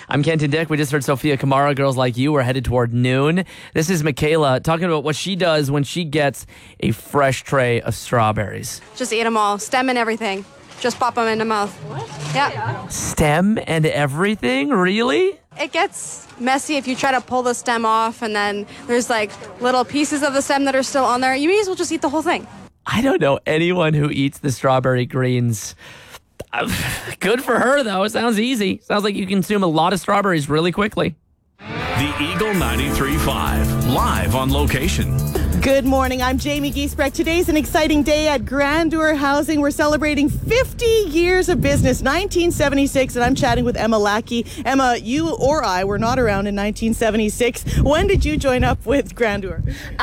I'm Kenton Dick. We just heard Sophia Kamara, Girls Like You. We're headed toward noon. This is Michaela talking about what she does when she gets a fresh tray of strawberries. Just eat them all, stem and everything. Just pop them in the mouth. What? Yeah. Stem and everything? Really? It gets messy if you try to pull the stem off, and then there's like little pieces of the stem that are still on there. You may as well just eat the whole thing. I don't know anyone who eats the strawberry greens. Good for her, though. It sounds easy. Sounds like you consume a lot of strawberries really quickly. The Eagle 93.5, live on location. Good morning. I'm Jamie Giesbrecht. Today's an exciting day at Grandeur Housing. We're celebrating 50 years of business, 1976, and I'm chatting with Emma Lackey. Emma, you or I were not around in 1976. When did you join up with Grandeur?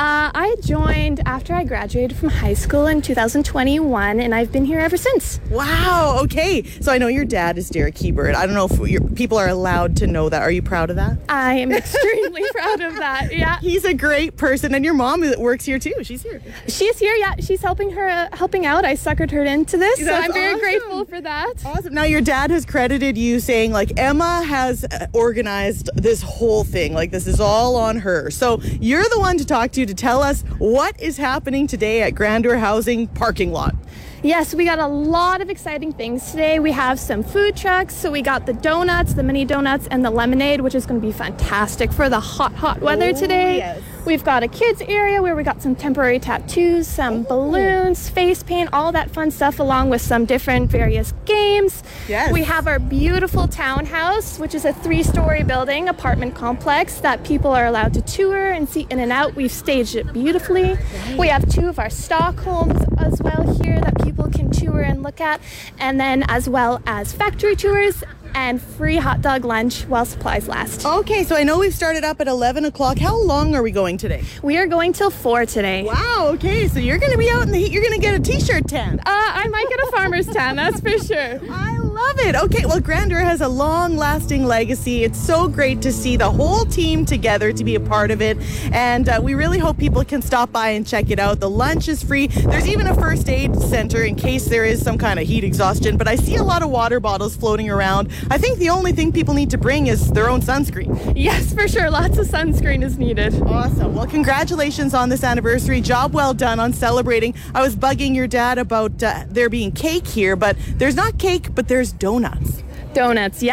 I joined after I graduated from high school in 2021, and I've been here ever since. Wow. Okay. So I know your dad is Derek Hebert. I don't know if people are allowed to know that. Are you proud of that? I am extremely proud of that. Yeah. He's a great person, and your mom works here too. She's here. She's here. Yeah, she's helping out. I suckered her into this, so I'm very grateful for that. Awesome. Now your dad has credited you saying like Emma has organized this whole thing. Like this is all on her. So you're the one to talk to tell us what is happening today at Grandeur Housing parking lot. Yes, we got a lot of exciting things today. We have some food trucks. So we got the donuts, the mini donuts, and the lemonade, which is going to be fantastic for the hot weather today. Yes. We've got a kids area where we got some temporary tattoos, some balloons, face paint, all that fun stuff, along with some different various games. Yes. We have our beautiful townhouse, which is a 3-story building apartment complex that people are allowed to tour and see in and out. We've staged it beautifully. Right. We have 2 of our stock homes as well here that people can tour and look at, and then as well as factory tours and free hot dog lunch while supplies last. Okay, so I know we've started up at 11 o'clock. How long are we going today? We are going till 4 today. Wow, okay, so you're going to be out in the heat. You're going to get a t-shirt tan. I might get a farmer's tan, that's for sure. I love it. Okay, well, Grandeur has a long-lasting legacy. It's so great to see the whole team together to be a part of it, and we really hope people can stop by and check it out. The lunch is free. There's even a first aid center in case there is some kind of heat exhaustion, but I see a lot of water bottles floating around. I think the only thing people need to bring is their own sunscreen. Yes, for sure. Lots of sunscreen is needed. Awesome. Well, congratulations on this anniversary. Job well done on celebrating. I was bugging your dad about there being cake here, but there's not cake, but there's donuts. Donuts, yeah.